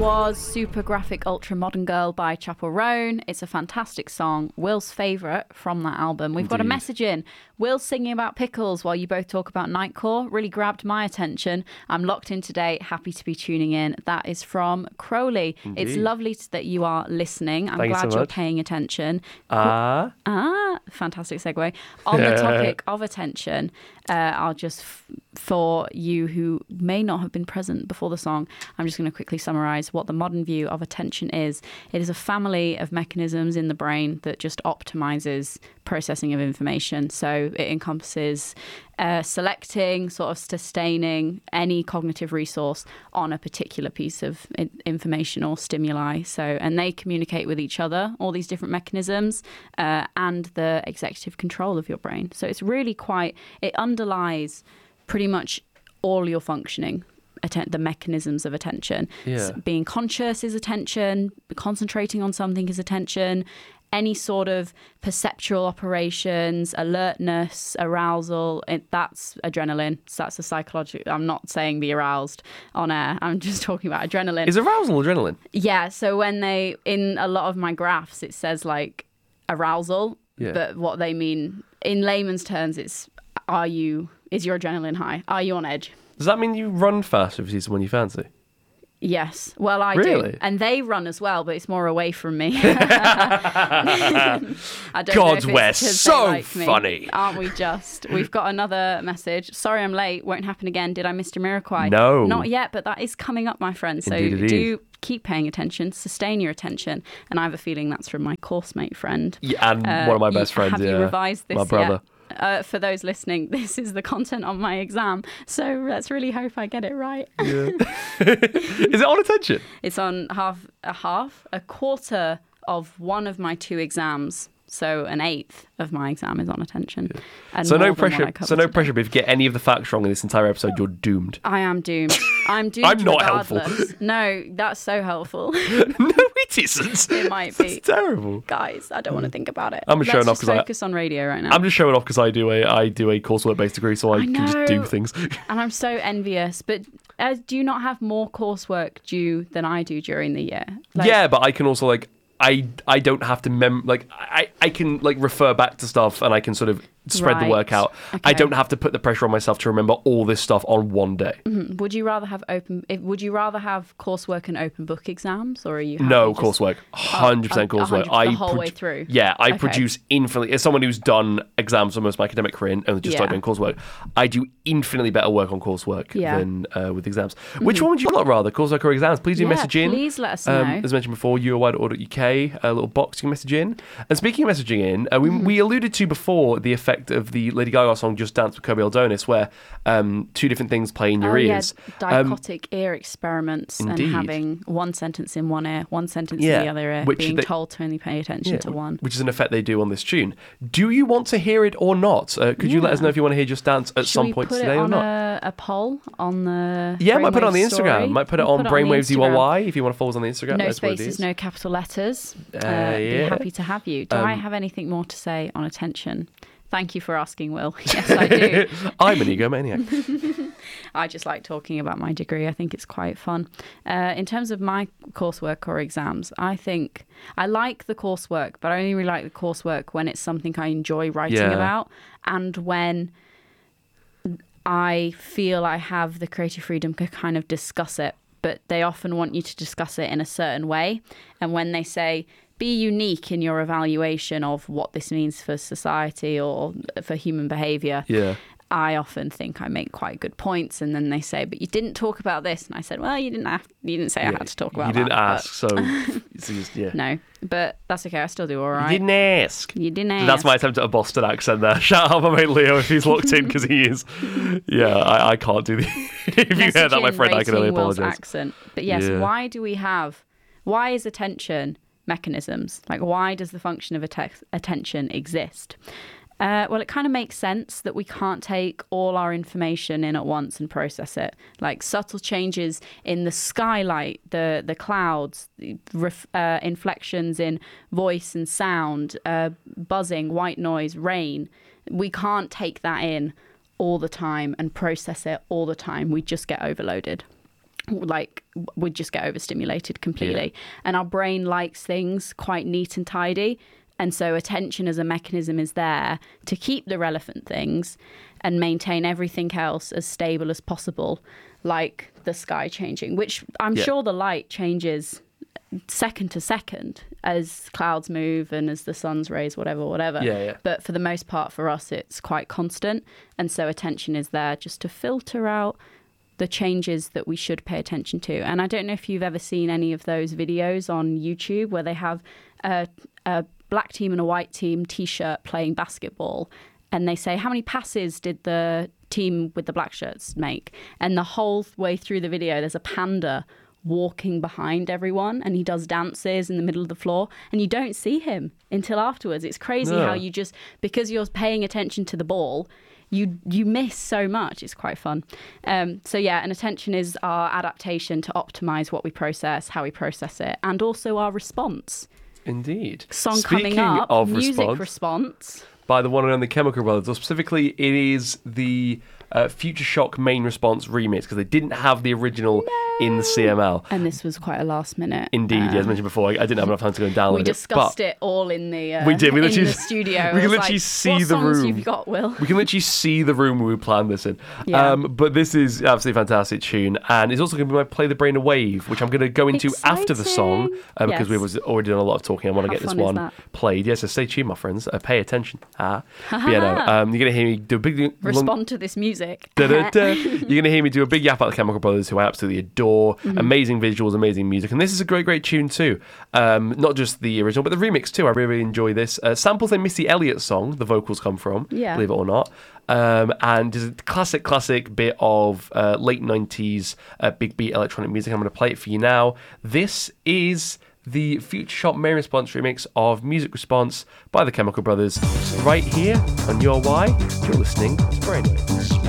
was Super Graphic Ultra Modern Girl by Chappell Roan. It's a fantastic song. Will's favourite from that album. We've got a message in. Will singing about pickles while you both talk about Nightcore really grabbed my attention. I'm locked in today. Happy to be tuning in. That is from Crowley. Indeed. It's lovely that you are listening. I'm glad you're paying attention. Fantastic segue. On the topic of attention, I'll just, for you who may not have been present before the song, I'm just going to quickly summarise what the modern view of attention is. It is a family of mechanisms in the brain that just optimises processing of information. So it encompasses selecting, sort of sustaining any cognitive resource on a particular piece of information or stimuli. So, and they communicate with each other, all these different mechanisms, and the executive control of your brain. So it's really it underlies pretty much all your functioning. The mechanisms of attention. So being conscious is attention, concentrating on something is attention, any sort of perceptual operations, alertness, arousal, that's adrenaline. So that's a psychological... I'm not saying be aroused on air. I'm just talking about adrenaline. Is arousal adrenaline? Yeah. So when in a lot of my graphs, it says like arousal, but what they mean in layman's terms, it's is your adrenaline high? Are you on edge? Does that mean you run faster if you see someone you fancy? Yes. Well, I do. And they run as well, but it's more away from me. I don't God, know we're so like funny. Aren't we just? We've got another message. Sorry I'm late. Won't happen again. Did I miss Jamiroquai? No. Not yet, but that is coming up, my friend. So do keep paying attention, sustain your attention. And I have a feeling that's from my course mate friend. Yeah, and one of my best friends. Have you revised this my brother. yet? For those listening, this is the content on my exam, so let's really hope I get it right. Yeah. Is it on attention? It's on a quarter of one of my 2 exams. So an eighth of my exam is on attention. And so no pressure. So no pressure. But if you get any of the facts wrong in this entire episode, you're doomed. I am doomed. I'm doomed. I'm not regardless. helpful. No, that's so helpful. No, it isn't. It might be. It's terrible. Guys, I don't want to think about it. I'm just showing off because focus on radio right now. I'm just showing off because I do a coursework based degree, so I can just do things. And I'm so envious. But do you not have more coursework due than I do during the year? Yeah, but I can also I don't have to I can refer back to stuff and I can sort of spread the work out. Okay. I don't have to put the pressure on myself to remember all this stuff on one day. Mm-hmm. Would you rather have coursework and open book exams, or are you coursework? 100% coursework. The whole way through. Yeah, I produce infinitely. As someone who's done exams for most of my academic career and only just started doing coursework, I do infinitely better work on coursework than with exams. Mm-hmm. Which one would you rather, coursework or exams? Please do message in. Please let us know. As mentioned before, uoi.org.uk, a little box you can message in. And speaking of messaging in, we alluded to before the effect of the Lady Gaga song Just Dance with Kobe Aldonis, where 2 different things play in your ears. Dichotic ear experiments. Indeed. And having one sentence in one ear, one sentence in the other ear, being told to only pay attention to one. Which is an effect they do on this tune. Do you want to hear it or not? Could you let us know if you want to hear Just Dance at some point today or not? A poll on the might put it on the Instagram. Story. Might put it on Brainwaves UY if you want to follow us on the Instagram. No spaces, no capital letters. Be happy to have you. Do I have anything more to say on attention? Thank you for asking, Will. Yes, I do. I'm an egomaniac. I just like talking about my degree. I think it's quite fun. In terms of my coursework or exams, I think I like the coursework, but I only really like the coursework when it's something I enjoy writing about and when I feel I have the creative freedom to kind of discuss it. But they often want you to discuss it in a certain way. And when they say, be unique in your evaluation of what this means for society or for human behaviour. Yeah. I often think I make quite good points, and then they say, "But you didn't talk about this." And I said, "Well, you didn't say I had to talk about that." You didn't ask, so it's just, No, but that's okay. I still do all right. You didn't ask. You didn't ask. That's my attempt at a Boston accent there. Shout out my mate Leo if he's locked in, because he is. Yeah, I can't do the. If you heard that, my friend, I can only apologise. Accent, but yes, why is attention mechanisms? Like, why does the function of attention exist? Well, it kind of makes sense that we can't take all our information in at once and process it. Like subtle changes in the skylight, the clouds, inflections in voice and sound, buzzing, white noise, rain. We can't take that in all the time and process it all the time. We just get overloaded. like we'd just get overstimulated completely. And our brain likes things quite neat and tidy. And so attention as a mechanism is there to keep the relevant things and maintain everything else as stable as possible, like the sky changing, which I'm sure the light changes second to second as clouds move and as the sun's rays, whatever. But for the most part, for us, it's quite constant. And so attention is there just to filter out the changes that we should pay attention to. And I don't know if you've ever seen any of those videos on YouTube where they have a black team and a white team t-shirt playing basketball, and they say, how many passes did the team with the black shirts make? And the whole way through the video, there's a panda walking behind everyone, and he does dances in the middle of the floor, and you don't see him until afterwards. It's crazy how you just, because you're paying attention to the ball, you miss so much. It's quite fun. So yeah, and attention is our adaptation to optimize what we process, how we process it, and also our response. Indeed. Song Speaking coming up, of music response. By the one and only Chemical Brothers, or specifically it is the Future Shock Main Response remix, because they didn't have the original in the CML. And this was quite a last minute. Indeed, as mentioned before, I didn't have enough time to go and download it. We discussed it all in the we did. We literally, in the studio. We can literally see the room. You've got, Will? We can literally see the room where we planned this in. But this is absolutely fantastic tune, and it's also going to be my Play the Brain a Wave, which I'm going to go into after the song, because we've already done a lot of talking. I want to get this one played. Yeah, so stay tuned, my friends. Pay attention. But yeah, no, you're going to hear me do a big respond to this music. You're going to hear me do a big yap about the Chemical Brothers, who I absolutely adore. Amazing visuals, amazing music. And this is a great, great tune too. Not just the original, but the remix too. I really, really enjoy this. Samples a Missy Elliott song, the vocals come from, believe it or not. And there's a classic bit of late 90s big beat electronic music. I'm going to play it for you now. This is the Future Shock Main Response remix of Music Response by the Chemical Brothers, right here on Your Why. You're listening to Brainwaves.